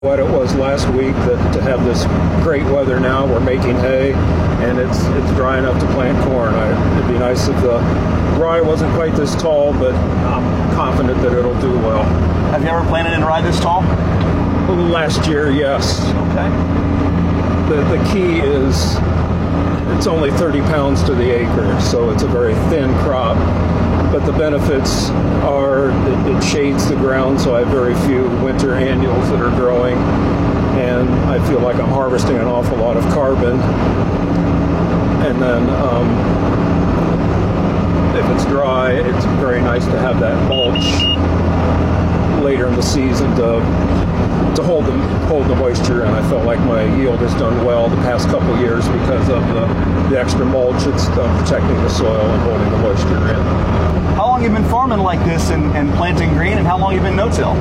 What it was last week, that to have this great weather now, we're making hay, and it's dry enough to plant corn. It'd be nice if the rye wasn't quite this tall, but I'm confident that it'll do well. Have you ever planted in rye this tall? Last year, yes. Okay. The key is it's only 30 pounds to the acre, so it's a very thin crop. But the benefits are it shades the ground, so I have very few winter annuals that are growing, and I feel like I'm harvesting an awful lot of carbon. And then if it's dry, it's very nice to have that mulch later in the season to hold the moisture, and I felt like my yield has done well the past couple years because of the extra mulch. It's protecting the soil and holding the moisture in. How long have you been farming like this and planting green, and how long have you been no-till?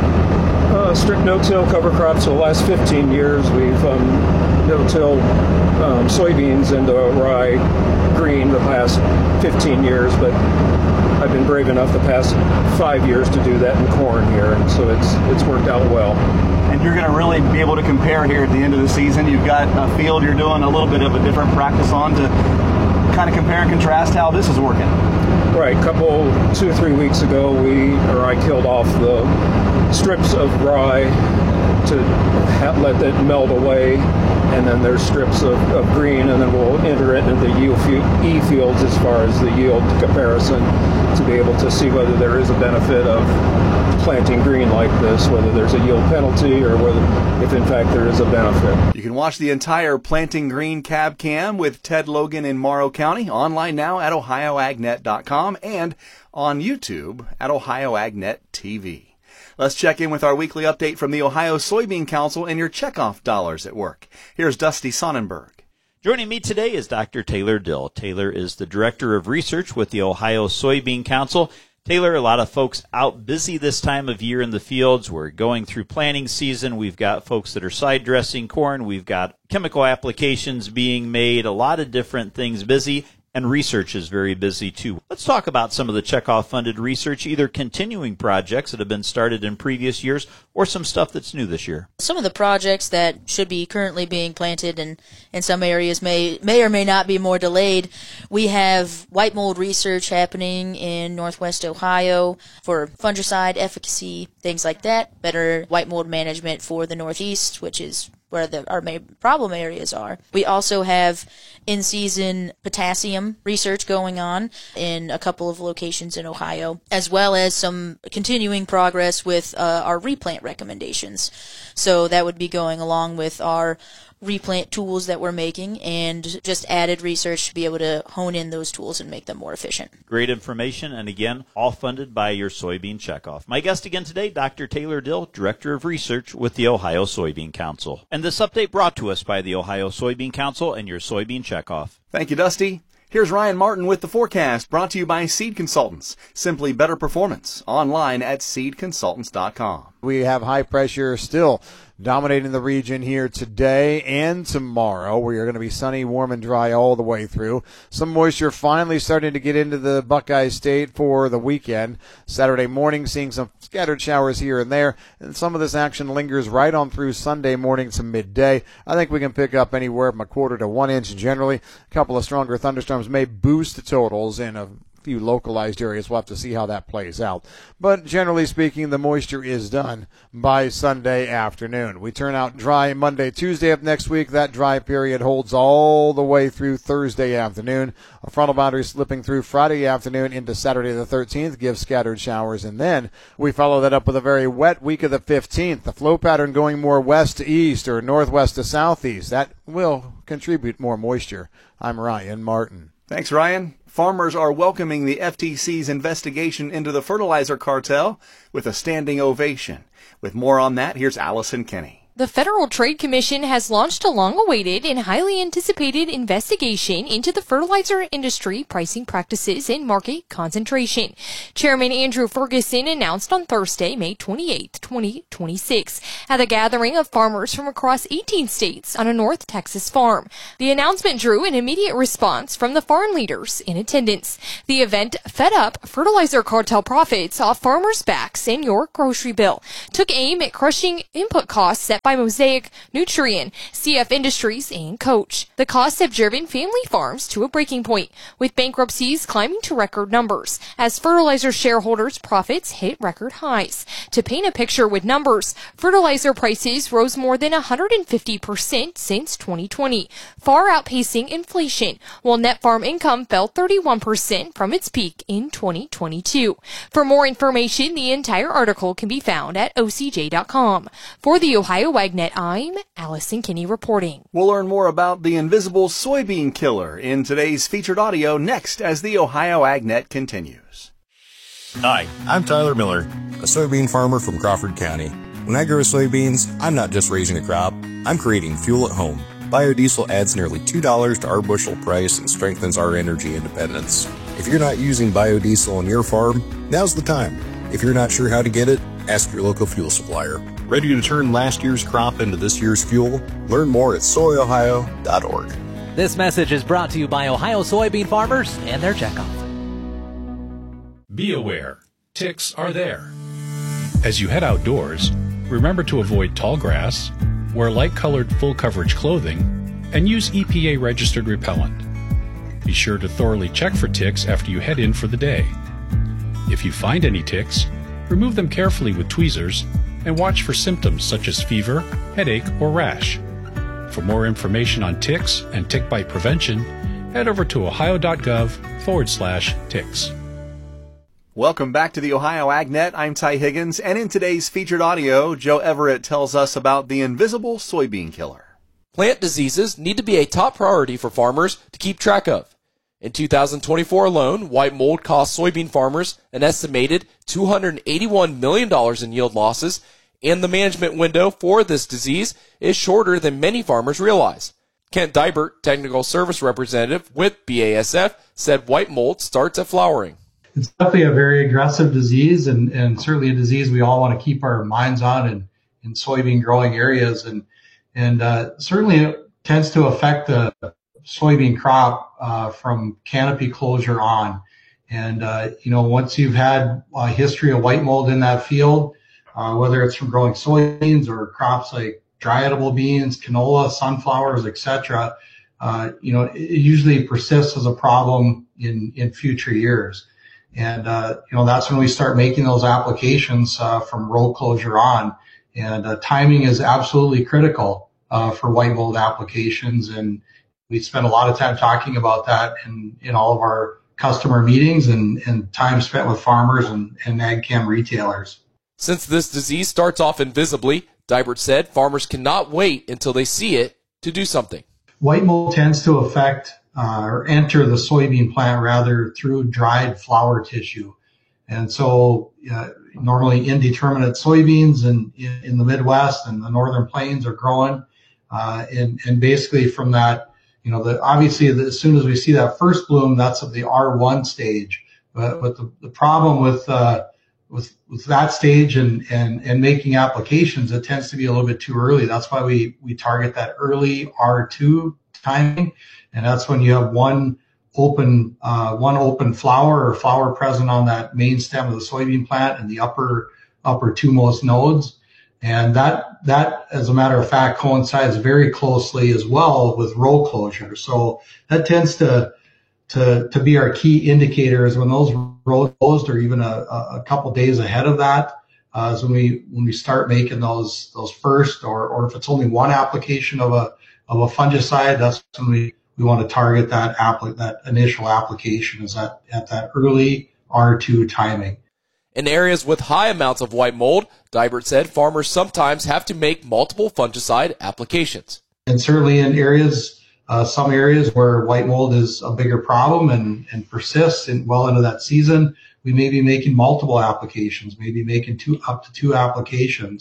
Strict no-till cover crops for the last 15 years. We've no-till soybeans into rye green the past 15 years, but I've been brave enough the past 5 years to do that in corn here, and so it's worked out well. And you're going to really be able to compare here at the end of the season. You've got a field you're doing a little bit of a different practice on to kind of compare and contrast how this is working. Right, 2 or 3 weeks ago, I killed off the strips of rye to let that melt away, and then there's strips of green, and then we'll enter it into the E fields as far as the yield comparison to be able to see whether there is a benefit of planting green like this, whether there's a yield penalty or whether, if in fact there is a benefit. You can watch the entire Planting Green Cab Cam with Ted Logan in Morrow County online now at ohioagnet.com and on YouTube at OhioAgNet TV. Let's check in with our weekly update from the Ohio Soybean Council and your checkoff dollars at work. Here's Dusty Sonnenberg. Joining me today is Dr. Taylor Dill. Taylor is the Director of Research with the Ohio Soybean Council. Taylor, a lot of folks out busy this time of year in the fields. We're going through planting season. We've got folks that are side dressing corn. We've got chemical applications being made, a lot of different things busy. And research is very busy, too. Let's talk about some of the checkoff-funded research, either continuing projects that have been started in previous years or some stuff that's new this year. Some of the projects that should be currently being planted and in some areas may or may not be more delayed. We have white mold research happening in Northwest Ohio for fungicide efficacy, things like that. Better white mold management for the Northeast, which is where our main problem areas are. We also have in-season potassium research going on in a couple of locations in Ohio, as well as some continuing progress with our replant recommendations. So that would be going along with our replant tools that we're making and just added research to be able to hone in those tools and make them more efficient. Great information, and again, all funded by your Soybean Checkoff. My guest again today, Dr. Taylor Dill, Director of Research with the Ohio Soybean Council. And this update brought to us by the Ohio Soybean Council and your Soybean Checkoff. Thank you, Dusty. Here's Ryan Martin with the forecast, brought to you by Seed Consultants. Simply better performance. Online at seedconsultants.com. We have high pressure still dominating the region here today and tomorrow. We are going to be sunny, warm, and dry all the way through. Some moisture finally starting to get into the Buckeye State for the weekend. Saturday morning, seeing some scattered showers here and there, and some of this action lingers right on through Sunday morning to midday. I think we can pick up anywhere from a quarter to 1 inch generally. A couple of stronger thunderstorms may boost the totals in a few localized areas. We'll have to see how that plays out. But generally speaking, the moisture is done by Sunday afternoon. We turn out dry Monday, Tuesday of next week. That dry period holds all the way through Thursday afternoon. A frontal boundary slipping through Friday afternoon into Saturday the 13th gives scattered showers. And then we follow that up with a very wet week of the 15th. The flow pattern going more west to east or northwest to southeast. That will contribute more moisture. I'm Ryan Martin. Thanks, Ryan. Farmers are welcoming the FTC's investigation into the fertilizer cartel with a standing ovation. With more on that, here's Allison Kinney. The Federal Trade Commission has launched a long-awaited and highly anticipated investigation into the fertilizer industry pricing practices and market concentration. Chairman Andrew Ferguson announced on Thursday, May 28, 2026, at a gathering of farmers from across 18 states on a North Texas farm. The announcement drew an immediate response from the farm leaders in attendance. The event fed up fertilizer cartel profits off farmers' backs and your grocery bill, took aim at crushing input costs set by Mosaic, Nutrien, CF Industries, and Coach. The costs have driven family farms to a breaking point, with bankruptcies climbing to record numbers as fertilizer shareholders' profits hit record highs. To paint a picture with numbers, fertilizer prices rose more than 150% since 2020, far outpacing inflation, while net farm income fell 31% from its peak in 2022. For more information, the entire article can be found at ocj.com. For the Ohio AgNet, I'm Allison Kinney reporting. We'll learn more about the invisible soybean killer in today's featured audio next as the Ohio AgNet continues. Hi, I'm Tyler Miller, a soybean farmer from Crawford County. When I grow soybeans, I'm not just raising a crop, I'm creating fuel at home. Biodiesel adds nearly $2 to our bushel price and strengthens our energy independence. If you're not using biodiesel on your farm, now's the time. If you're not sure how to get it, ask your local fuel supplier. Ready to turn last year's crop into this year's fuel? Learn more at soyohio.org. This message is brought to you by Ohio soybean farmers and their checkoff. Be aware, ticks are there. As you head outdoors, remember to avoid tall grass, wear light-colored full-coverage clothing, and use EPA-registered repellent. Be sure to thoroughly check for ticks after you head in for the day. If you find any ticks, remove them carefully with tweezers and watch for symptoms such as fever, headache, or rash. For more information on ticks and tick bite prevention, head over to ohio.gov/ticks. Welcome back to the Ohio AgNet. I'm Ty Higgins, and in today's featured audio, Joe Everett tells us about the invisible soybean killer. Plant diseases need to be a top priority for farmers to keep track of. In 2024 alone, white mold cost soybean farmers an estimated $281 million in yield losses, and the management window for this disease is shorter than many farmers realize. Kent Dibert, technical service representative with BASF, said white mold starts at flowering. It's definitely a very aggressive disease and certainly a disease we all want to keep our minds on in soybean growing areas. And certainly it tends to affect the soybean crop from canopy closure on. And, once you've had a history of white mold in that field, whether it's from growing soybeans or crops like dry edible beans, canola, sunflowers, etc., it usually persists as a problem in future years. And, that's when we start making those applications from row closure on. And timing is absolutely critical for white mold applications. And we spend a lot of time talking about that in all of our customer meetings and time spent with farmers and ag chem retailers. Since this disease starts off invisibly, Dibert said farmers cannot wait until they see it to do something. White mold tends to affect or enter the soybean plant rather through dried flower tissue. And so normally indeterminate soybeans in the Midwest and the Northern Plains are growing. And basically from that, obviously as soon as we see that first bloom, that's at the R1 stage. But the problem with that stage and making applications, it tends to be a little bit too early. That's why we target that early R2 timing. And that's when you have one open flower or flower present on that main stem of the soybean plant and the upper twomost nodes. And that, as a matter of fact, coincides very closely as well with row closure. So that tends to be our key indicators when those rows closed, or even a couple days ahead of that, is when we start making those first, or if it's only one application of a fungicide, that's when we want to target that initial application is at that early R2 timing. In areas with high amounts of white mold, Dibert said farmers sometimes have to make multiple fungicide applications. And certainly in areas, some areas where white mold is a bigger problem and persists well into that season, we may be making multiple applications, maybe making up to two applications.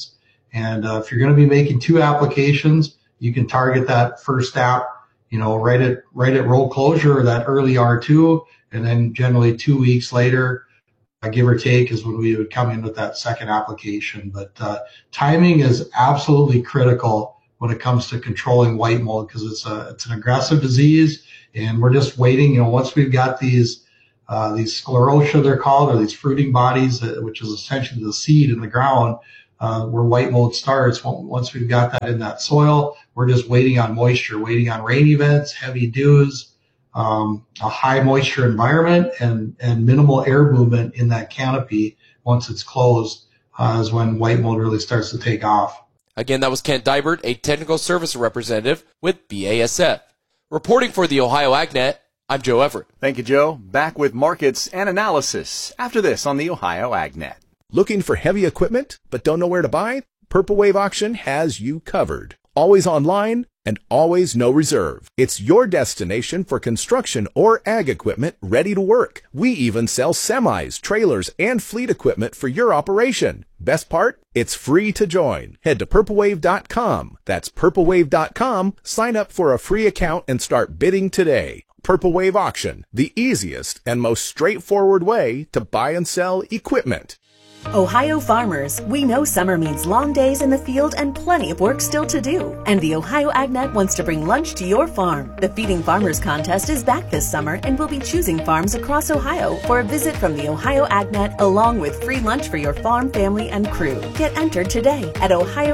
And if you're going to be making 2 applications, you can target that first app, right at roll closure or that early R2, and then generally 2 weeks later, give or take, is when we would come in with that second application. But timing is absolutely critical when it comes to controlling white mold, because it's an aggressive disease, and we're just waiting. Once we've got these sclerotia, they're called, or these fruiting bodies, which is essentially the seed in the ground where white mold starts. Once we've got that in that soil, we're just waiting on moisture, waiting on rain events, heavy dews, a high moisture environment, and minimal air movement in that canopy. Once it's closed, is when white mold really starts to take off. Again, that was Kent Dybert, a technical service representative with BASF. Reporting for the Ohio AgNet, I'm Joe Everett. Thank you, Joe. Back with markets and analysis after this on the Ohio AgNet. Looking for heavy equipment but don't know where to buy? Purple Wave Auction has you covered. Always online and always no reserve. It's your destination for construction or ag equipment ready to work. We even sell semis, trailers, and fleet equipment for your operation. Best part? It's free to join. Head to purplewave.com. That's purplewave.com. Sign up for a free account and start bidding today. Purple Wave Auction, the easiest and most straightforward way to buy and sell equipment. Ohio farmers, we know summer means long days in the field and plenty of work still to do. And the Ohio AgNet wants to bring lunch to your farm. The Feeding Farmers contest is back this summer, and we'll be choosing farms across Ohio for a visit from the Ohio AgNet, along with free lunch for your farm, family, and crew. Get entered today at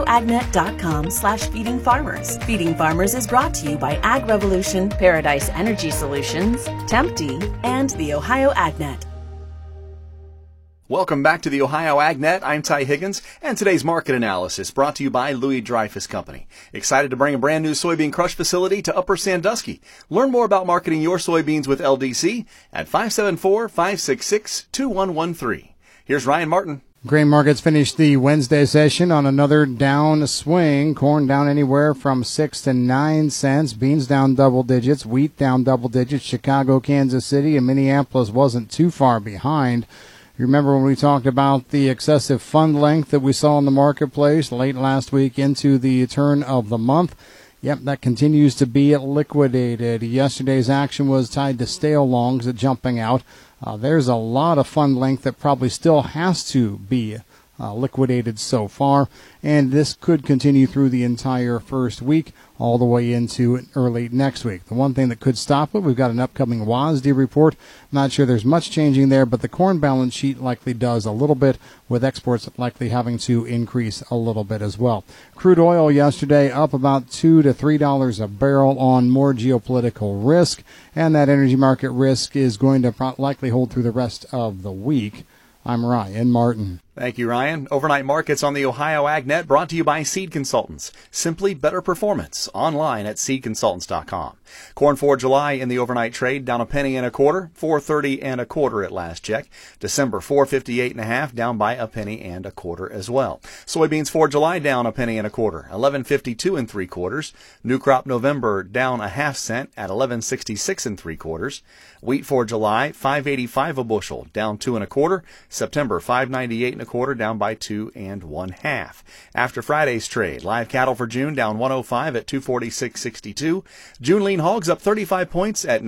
ohioagnet.com/feedingfarmers. Feeding Farmers is brought to you by Ag Revolution, Paradise Energy Solutions, Tempty, and the Ohio AgNet. Welcome back to the Ohio AgNet. I'm Ty Higgins, and today's market analysis brought to you by Louis Dreyfus Company. Excited to bring a brand new soybean crush facility to Upper Sandusky. Learn more about marketing your soybeans with LDC at 574-566-2113. Here's Ryan Martin. Grain markets finished the Wednesday session on another down swing. Corn down anywhere from 6 to 9 cents. Beans down double digits. Wheat down double digits. Chicago, Kansas City, and Minneapolis wasn't too far behind. You remember when we talked about the excessive fund length that we saw in the marketplace late last week into the turn of the month? Yep, that continues to be liquidated. Yesterday's action was tied to stale longs jumping out. There's a lot of fund length that probably still has to be liquidated so far, and this could continue through the entire first week all the way into early next week. The one thing that could stop it, we've got an upcoming WASDE report. Not sure there's much changing there, but the corn balance sheet likely does a little bit, with exports likely having to increase a little bit as well. Crude oil yesterday up about $2 to $3 a barrel on more geopolitical risk, and that energy market risk is going to likely hold through the rest of the week. I'm Ryan Martin. Thank you, Ryan. Overnight markets on the Ohio AgNet brought to you by Seed Consultants. Simply better performance. Online at seedconsultants.com. Corn for July in the overnight trade down a penny and a quarter, 4.30 and a quarter at last check. December 4.58 and a half, down by a penny and a quarter as well. Soybeans for July down a penny and a quarter, 11.52 and 3/4. New crop November down a half cent at 11.66 and 3/4. Wheat for July 5.85 a bushel, down 2 1/4. September 5.98 and a quarter, down by 2 1/2. After Friday's trade, live cattle for June down 105 at 246.62. June lean hogs up 35 points at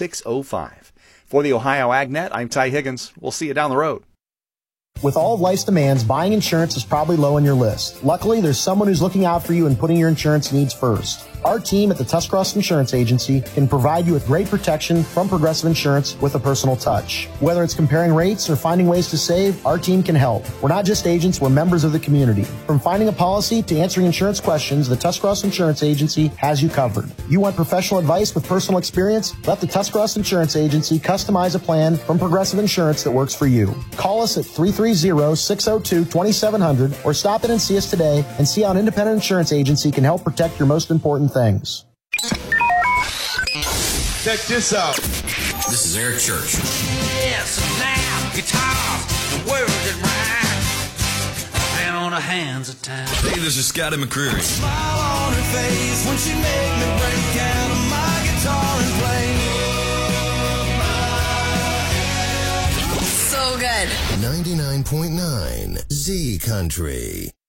96.05. For the Ohio AgNet, I'm Ty Higgins. We'll see you down the road. With all of life's demands, buying insurance is probably low on your list. Luckily, there's someone who's looking out for you and putting your insurance needs first. Our team at the Tuscarawas Insurance Agency can provide you with great protection from Progressive Insurance with a personal touch. Whether it's comparing rates or finding ways to save, our team can help. We're not just agents, we're members of the community. From finding a policy to answering insurance questions, the Tuscarawas Insurance Agency has you covered. You want professional advice with personal experience? Let the Tuscarawas Insurance Agency customize a plan from Progressive Insurance that works for you. Call us at 330-602-2700 or stop in and see us today and see how an independent insurance agency can help protect your most important things. Check this out. This is Eric Church. Yes, now, guitars, the words that rhyme, and on the hands of time. Hey, this is Scotty McCreery. Smile on her face when she made me break out of my guitar and play. So good. 99.9 Z Country.